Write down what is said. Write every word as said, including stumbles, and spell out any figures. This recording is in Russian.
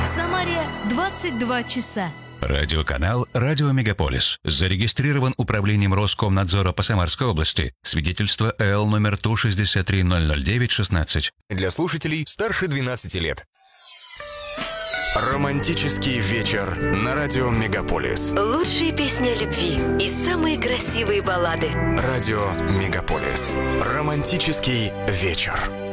В Самаре двадцать два часа. Радиоканал «Радио Мегаполис». Зарегистрирован управлением Роскомнадзора по Самарской области. Свидетельство Л номер Ту шестьдесят три ноль ноль девять шестнадцать. Для слушателей старше двенадцати лет. Романтический вечер на радио Мегаполис. Лучшие песни о любви и самые красивые баллады. Радио Мегаполис. Романтический вечер.